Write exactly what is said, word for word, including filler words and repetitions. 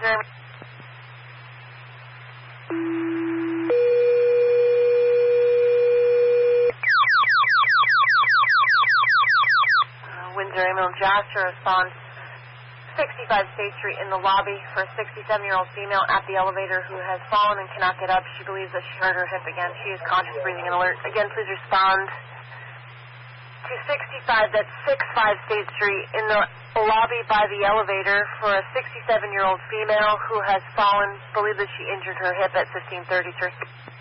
Windsor. Uh, Windsor Ambulance Jasper responds sixty-five State Street in the lobby for a sixty-seven-year-old female at the elevator who has fallen and cannot get up. She believes that she hurt her hip again. She is conscious, breathing, and alert. Again, please respond to sixty-five, that's sixty-five State Street in the lobby by the elevator for a sixty-seven-year-old female who has fallen, believe that she injured her hip at fifteen thirty, sir.